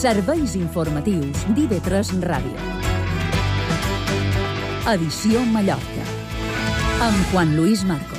Serveis informatius d'IV3 Ràdio. Edició Mallorca. Amb Juan Luis Marcos.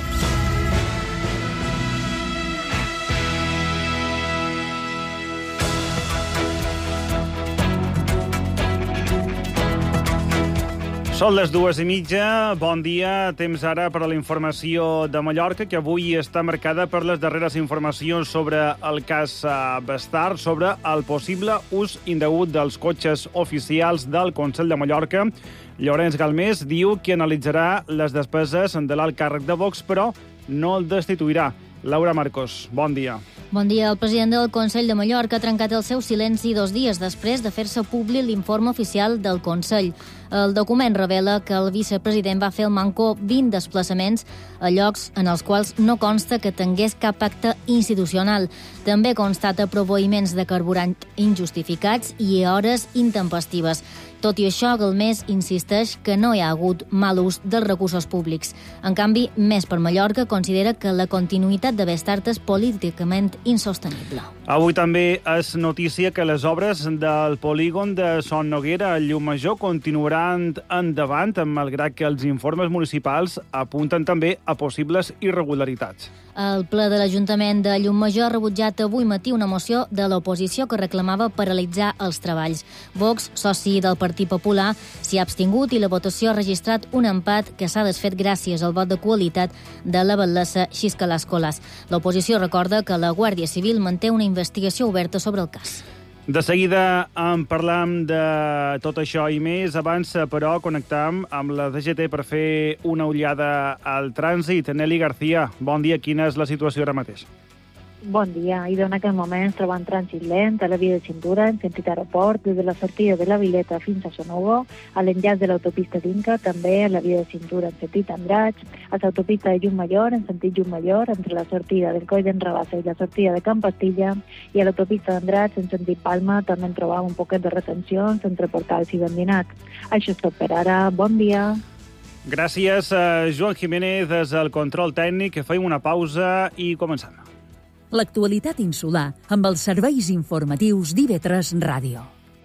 Són les 2:30, bon dia, temps ara per a la informació de Mallorca, que avui està marcada per les darreres informacions sobre el cas Bastard, sobre el possible ús indegut dels cotxes oficials del Consell de Mallorca. Llorenç Galmés diu que analitzarà les despeses de l'alt càrrec de Vox, però no el destituirà. Laura Marcos, bon dia. Bon dia. El president del Consell de Mallorca ha trencat el seu silenci 2 dies després de fer-se públic l'informe oficial del Consell. El document revela que el vicepresident va fer el manco 20 desplaçaments a llocs en els quals no consta que tingués cap acte institucional. També constata proveïments de carburant injustificats i a hores intempestives. Tot i això, Galmés insisteix que no hi ha hagut mal ús dels recursos públics. En canvi, Més per Mallorca considera que la continuïtat de Bastard és políticament insostenible. Avui també és notícia que les obres del polígon de Son Noguera a Llumajor continuaran endavant, malgrat que els informes municipals apunten també a possibles irregularitats. El ple de l'Ajuntament de Llumajor ha rebutjat avui matí una moció de l'oposició que reclamava paralitzar els treballs. Vox, soci del Partit Popular, s'hi ha abstingut i la votació ha registrat un empat que s'ha desfet gràcies al vot de qualitat de la batlessa Xiscalàs Colàs. L'oposició recorda que la Guàrdia Civil manté una investigació oberta sobre el cas. De seguida en parlam de tot això i més. Abans, però, connectam amb la DGT per fer una ullada al trànsit. Nelly García, bon dia. Quina és la situació ara mateix? Bon dia. I en aquest moment es troba en trànsit lent a la via de cintura en sentit aeroport, des de la sortida de la Vileta fins a Sonogo, a l'enllaç de l'autopista d'Inca, també a la via de cintura en sentit Andratx, a l'autopista de Llumajor en sentit Llumajor, entre la sortida del Coll d'en Rabassa i la sortida de Can Pastilla, i a l'autopista d'Andratx en sentit Palma també en trobam un poquet de retencions entre Portals i Bandinat. Això és tot per ara. Bon dia. Gràcies, Joan Jiménez, des del control tècnic, que feim una pausa i començam. L'actualitat insular amb els serveis informatius d'IV3 Ràdio.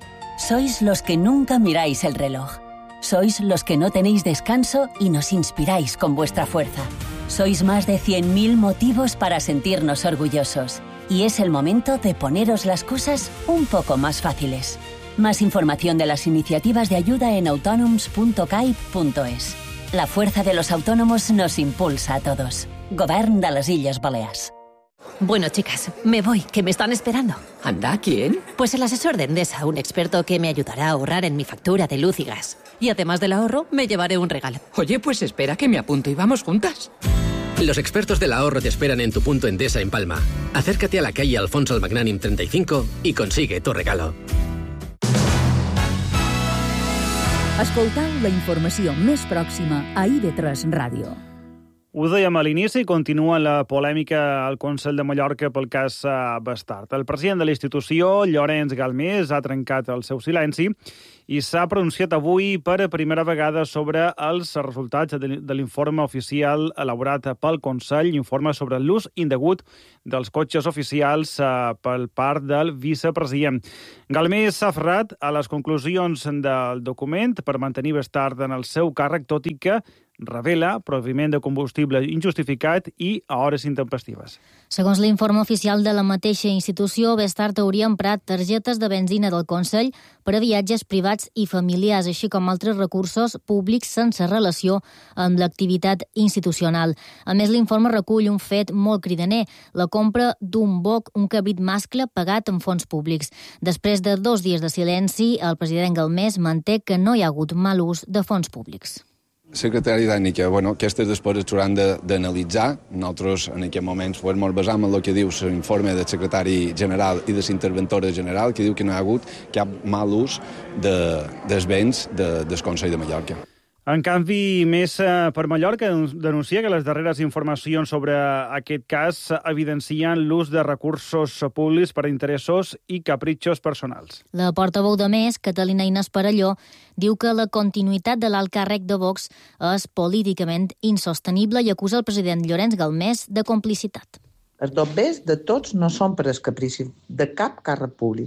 Sois los que nunca miráis el reloj. Sois los que no tenéis descanso y nos inspiráis con vuestra fuerza. Sois más de 100.000 motivos para sentirnos orgullosos. Y es el momento de poneros las cosas un poco más fáciles. Más información de las iniciativas de ayuda en autonoms.caip.es. La fuerza de los autónomos nos impulsa a todos. Govern de les Illes Balears. Bueno, chicas, me voy, que me están esperando. ¿Anda? ¿Quién? Pues el asesor de Endesa, un experto que me ayudará a ahorrar en mi factura de luz y gas. Y además del ahorro, me llevaré un regalo. Oye, pues espera que me apunto y vamos juntas. Los expertos del ahorro te esperan en tu punto Endesa en Palma. Acércate a la calle Alfonso el Magnànim 35 y consigue tu regalo. Escoltau la informació més pròxima a IV3 Ràdio. Ho dèiem a l'inici, continua la polèmica al Consell de Mallorca pel cas Bastard. El president de la institució, Llorenç Galmés, ha trencat el seu silenci i s'ha pronunciat avui per primera vegada sobre els resultats de l'informe oficial elaborat pel Consell, informe sobre l'ús indegut dels cotxes oficials per part del vicepresident. Galmés s'ha aferrat a les conclusions del document per mantenir Bastard en el seu càrrec, tot i que revela proveïment de combustible injustificat i a hores intempestives. Segons l'informe oficial de la mateixa institució, Bastard hauria emprat targetes de benzina del Consell per a viatges privats i familiars, així com altres recursos públics sense relació amb l'activitat institucional. A més, l'informe recull un fet molt cridaner, la compra d'un boc, un cabrit mascle pagat amb fons públics. Després de 2 dies de silenci, el president Galmés manté que no hi ha hagut mal ús de fons públics. Secretari tècnica, aquestes després s'hauran d'analitzar. Nosaltres en aquest moment ens basam en el que diu l'informe del secretari general i de l'interventora general, que diu que no hi ha hagut cap mal ús dels béns del Consell de Mallorca. En canvi, Més per Mallorca denuncia que les darreres informacions sobre aquest cas evidencien l'ús de recursos públics per a interessos i capritxos personals. La portaveu de Més, Catalina Inés Parelló, diu que la continuïtat de l'alt càrrec de Vox és políticament insostenible i acusa el president Llorenç Galmés de complicitat. Els dobbers de tots no són per als capricis de cap càrrec públic.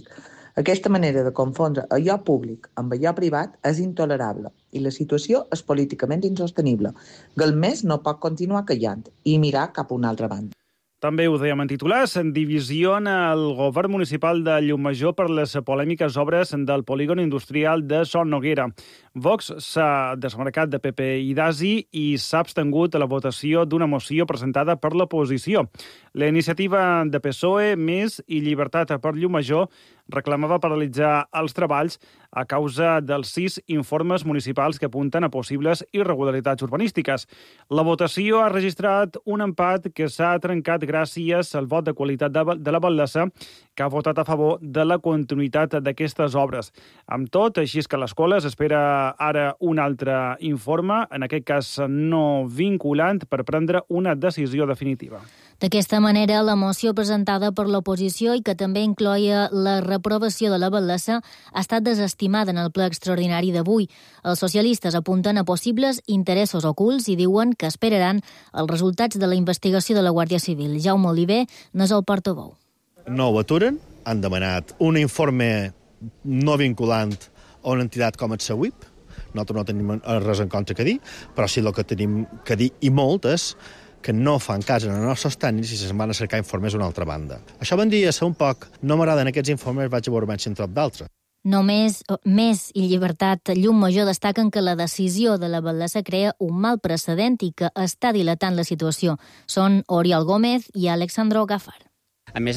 Aquesta manera de confondre allò públic amb allò privat és intolerable i la situació és políticament insostenible. Galmés no pot continuar callant i mirar cap a una altra banda. També ho dèiem en titulars, en divisió en el govern municipal de Llumajor per les polèmiques obres del polígon industrial de Son Noguera. Vox s'ha desmarcat de PP i d'ASI i s'ha abstengut a la votació d'una moció presentada per l'oposició. La iniciativa de PSOE, Més i Llibertat per Llumajor reclamava paralitzar els treballs a causa dels 6 informes municipals que apunten a possibles irregularitats urbanístiques. La votació ha registrat un empat que s'ha trencat gràcies al vot de qualitat de la Valdesa, que ha votat a favor de la continuïtat d'aquestes obres. Amb tot, així és que l'escola s'espera ara un altre informe, en aquest cas no vinculant, per prendre una decisió definitiva. D'aquesta manera, la moció presentada per l'oposició i que també incloïa la reprovació de la Valdesa ha estat desestimada en el ple extraordinari d'avui. Els socialistes apunten a possibles interessos ocults i diuen que esperaran els resultats de la investigació de la Guàrdia Civil. Jaume Oliver n'és el portaveu. No ho aturen, han demanat un informe no vinculant a una entitat com el SEWIP. Nosaltres no tenim res en contra que dir, però sí el que tenim que dir, i molt, és que no fan cas en els nostres tècnics i se'n van a cercar informes d'una altra banda. Això van dir a ser un poc, no m'agraden aquests informes, vaig a veure menys entre d'altres. Només Més i Llibertat Llumajor destaquen que la decisió de la Valdesa crea un mal precedent i que està dilatant la situació. Són Oriol Gómez i Alexandro Gafar. A més,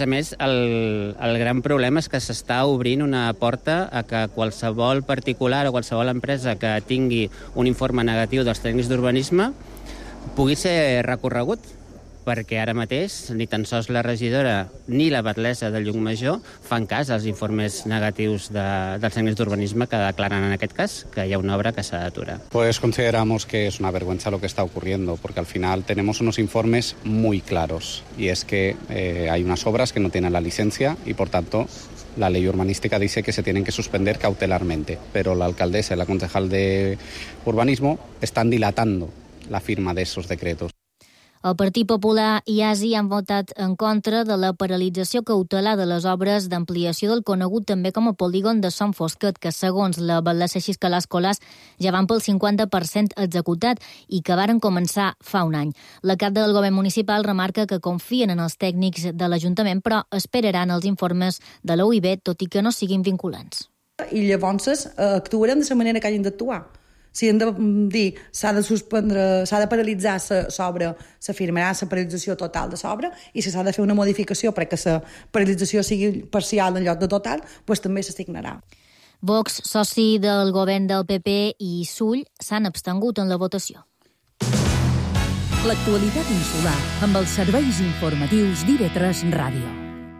el gran problema és que s'està obrint una porta a que qualsevol particular o qualsevol empresa que tingui un informe negatiu dels tècnics d'urbanisme pugui ser recorregut, perquè ara mateix ni tan sols la regidora ni la batlessa de Llucmajor fan cas als informes negatius dels tècnics d'urbanisme que declaren en aquest cas que hi ha una obra que s'ha d'aturar. Pues consideramos que es una vergüenza lo que está ocurriendo, porque al final tenemos unos informes muy claros, y es que hay unas obras que no tienen la licencia y por tanto la ley urbanística dice que se tienen que suspender cautelarmente, pero la alcaldesa y la concejal de urbanismo están dilatando la firma de esos decretos. El Partit Popular i ASI han votat en contra de la paralització cautelar de les obres d'ampliació del conegut també com a polígon de Son Fosquet, que segons la Valdesa Xiscalàs Colàs ja van pel 50% executat i que varen començar fa un any. La cap del govern municipal remarca que confien en els tècnics de l'Ajuntament, però esperaran els informes de la UIB, tot i que no siguin vinculants. I llavors actuarem de la manera que hagin d'actuar. Si hem de dir s'ha de suspendre, s'ha de paralitzar l'obra, s'afirmarà la paralització total de l'obra, i si s'ha de fer una modificació perquè la paralització sigui parcial en lloc de total, doncs també s'assignarà. Vox, soci del govern del PP, i Sull s'han abstengut en la votació. L'actualitat insular amb els serveis informatius d'IV3 Ràdio.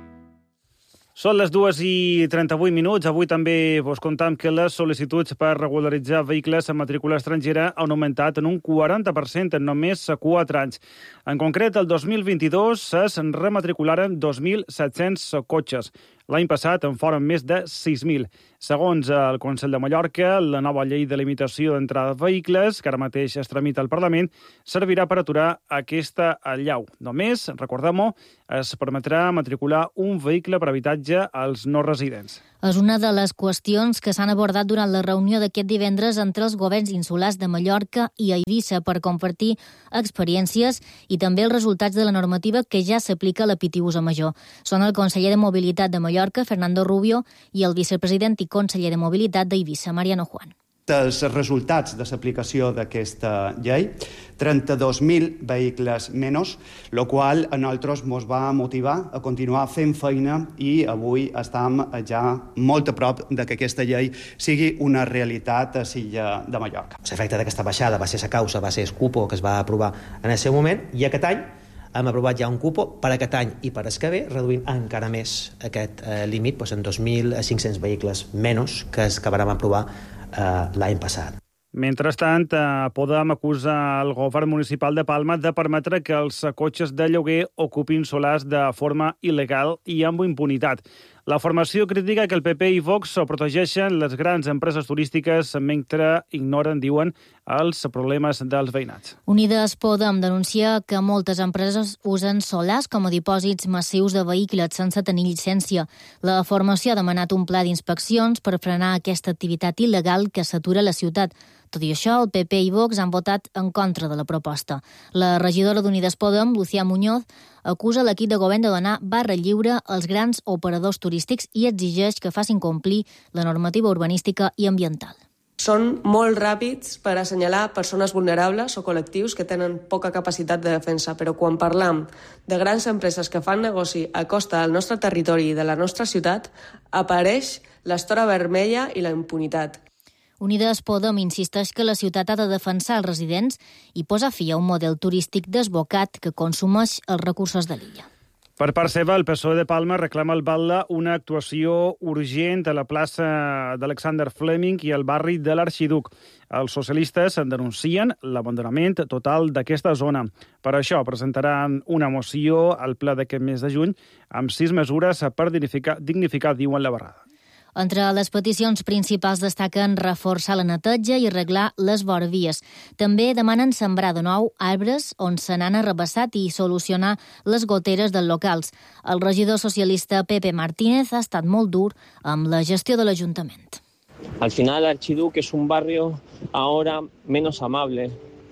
Són les 2:38. Avui també vos contam que les sol·licituds per regularitzar vehicles amb matrícula estrangera han augmentat en un 40% en només 4 anys. En concret, el 2022 se'n rematricularen 2.700 cotxes. L'any passat en foren més de 6.000. Segons el Consell de Mallorca, la nova llei de limitació d'entrada de vehicles, que ara mateix es tramita al Parlament, servirà per aturar aquesta allau. Només, recordem-ho, es permetrà matricular un vehicle per habitatge als no residents. És una de les qüestions que s'han abordat durant la reunió d'aquest divendres entre els governs insulars de Mallorca i Eivissa per compartir experiències i també els resultats de la normativa que ja s'aplica a la Pitiusa Major. Són el conseller de Mobilitat de Mallorca, Fernando Rubio, i el vicepresident i conseller de Mobilitat d'Eivissa, Mariano Juan. Els resultats de l'aplicació d'aquesta llei, 32.000 vehicles menys, el qual a nosaltres ens va motivar a continuar fent feina i avui estem ja molt a prop de que aquesta llei sigui una realitat a l'illa de Mallorca. L'efecte d'aquesta baixada va ser la causa, va ser el cupo que es va aprovar en el seu moment, i aquest any hem aprovat ja un cupo per aquest any i per el que ve, reduint encara més aquest límit en 2.500 vehicles menys que es que vam aprovar l'any passat. Mentrestant, Podem acusa el govern municipal de Palma de permetre que els cotxes de lloguer ocupin solars de forma il·legal i amb impunitat. La formació critica que el PP i Vox protegeixen les grans empreses turístiques mentre ignoren, diuen, els problemes dels veïnats. Unides Podem denuncia que moltes empreses usen solars com a dipòsits massius de vehicles sense tenir llicència. La formació ha demanat un pla d'inspeccions per frenar aquesta activitat il·legal que satura la ciutat. Tot i això, el PP i Vox han votat en contra de la proposta. La regidora d'Unides Podem, Lucía Muñoz, acusa l'equip de govern de donar barra lliure als grans operadors turístics i exigeix que facin complir la normativa urbanística i ambiental. Són molt ràpids per assenyalar persones vulnerables o col·lectius que tenen poca capacitat de defensa, però quan parlam de grans empreses que fan negoci a costa del nostre territori i de la nostra ciutat, apareix l'estora vermella i la impunitat. Unides Podem insisteix que la ciutat ha de defensar els residents i posa fi a un model turístic desbocat que consumeix els recursos de l'illa. Per part seva, el PSOE de Palma reclama al Batlle una actuació urgent a la plaça d'Alexander Fleming i al barri de l'Arxiduc. Els socialistes denuncien l'abandonament total d'aquesta zona. Per això presentaran una moció al ple d'aquest mes de juny amb 6 mesures per dignificar, diuen, la barrada. Entre les peticions principals destaquen reforçar la neteja i arreglar les voravies. També demanen sembrar de nou arbres on se n'han arrabassat i solucionar les goteres dels locals. El regidor socialista Pepe Martínez ha estat molt dur amb la gestió de l'Ajuntament. Al final, Archiduque es un barrio ahora menos amable,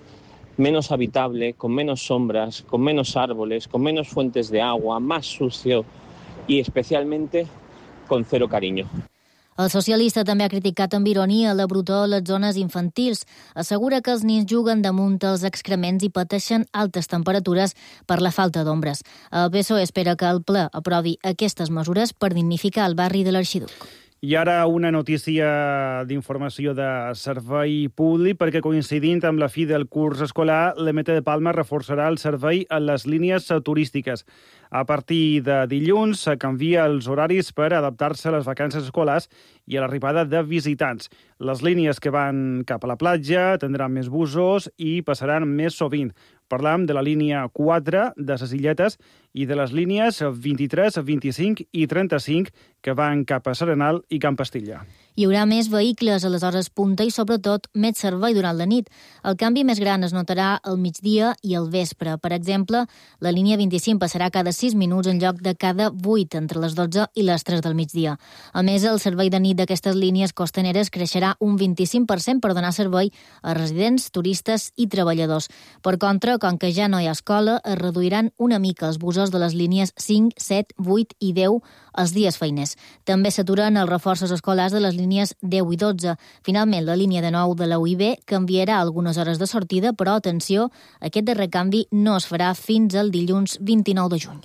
menos habitable, con menos sombras, con menos árboles, con menos fuentes de agua, más sucio y especialmente con cero cariño. El socialista també ha criticat amb ironia la brutor a les zones infantils. Assegura que els nins juguen damunt els excrements i pateixen altes temperatures per la falta d'ombres. El PSOE espera que el ple aprovi aquestes mesures per dignificar el barri de l'Arxiduc. I ara una notícia d'informació de servei públic, perquè coincidint amb la fi del curs escolar, l'EMT de Palma reforçarà el servei a les línies turístiques. A partir de dilluns canvia els horaris per adaptar-se a les vacances escolars i a l'arribada de visitants. Les línies que van cap a la platja tindran més busos i passaran més sovint. Parlam de la línia 4 de les Illetes i de les línies 23, 25 i 35 que van cap a Serenal i Camp Pastilla. Hi haurà més vehicles a les hores punta i, sobretot, més servei durant la nit. El canvi més gran es notarà al migdia i al vespre. Per exemple, la línia 25 passarà cada 6 minuts en lloc de cada 8 entre les 12 i les 3 del migdia. A més, el servei de nit d'aquestes línies costaneres creixerà un 25% per donar servei a residents, turistes i treballadors. Per contra, com que ja no hi ha escola, es reduiran una mica els busos de les línies 5, 7, 8 i 10 els dies feiners. També s'aturen els reforços escolars de les línies 10 i 12. Finalment, la línia de 9 de la UIB canviarà algunes hores de sortida, però, atenció, aquest darrer canvi no es farà fins al dilluns 29 de juny.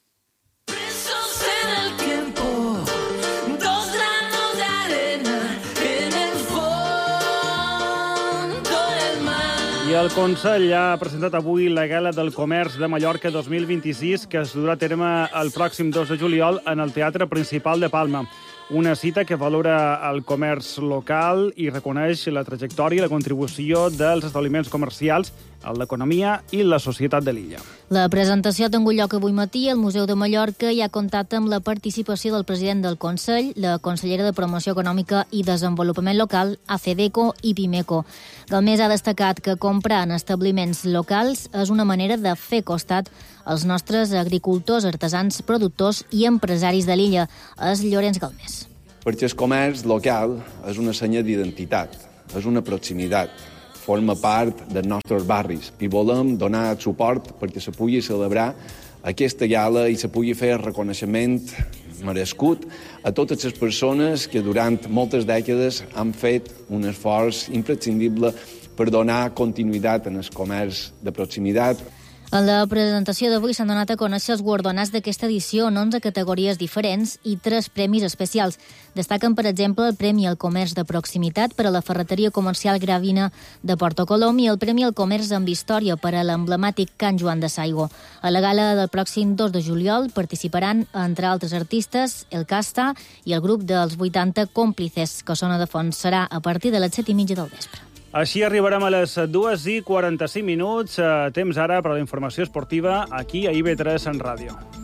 I el Consell ha presentat avui la Gala del Comerç de Mallorca 2026, que es durà a terme el pròxim 2 de juliol en el Teatre Principal de Palma. Una cita que valora el comerç local i reconeix la trajectòria i la contribució dels establiments comercials a l'economia i la societat de l'illa. La presentació ha tingut lloc avui matí al Museu de Mallorca i ha comptat amb la participació del president del Consell, la consellera de Promoció Econòmica i Desenvolupament Local, ACDECO i Pimeco. Galmés ha destacat que comprar en establiments locals és una manera de fer costat als nostres agricultors, artesans, productors i empresaris de l'illa. És Llorenç Galmés. Perquè el comerç local és una senya d'identitat, és una proximitat, forma part dels nostres barris i volem donar suport perquè se pugui celebrar aquesta gala i se pugui fer reconeixement merescut a totes les persones que durant moltes dècades han fet un esforç imprescindible per donar continuïtat en el comerç de proximitat. En la presentació d'avui s'han donat a conèixer els guardonats d'aquesta edició en 11 categories diferents i 3 premis especials. Destaquen, per exemple, el Premi al Comerç de Proximitat per a la Ferreteria Comercial Gravina de Porto Colom i el Premi al Comerç amb Història per a l'emblemàtic Can Joan de Saigo. A la gala del pròxim 2 de juliol participaran, entre altres artistes, El Casta i el grup dels 80 Còmplices, que sona de fons. Serà a partir de les 7:30 del vespre. Així arribarem a les 2:45, temps ara per a la informació esportiva aquí a IB3 en Ràdio.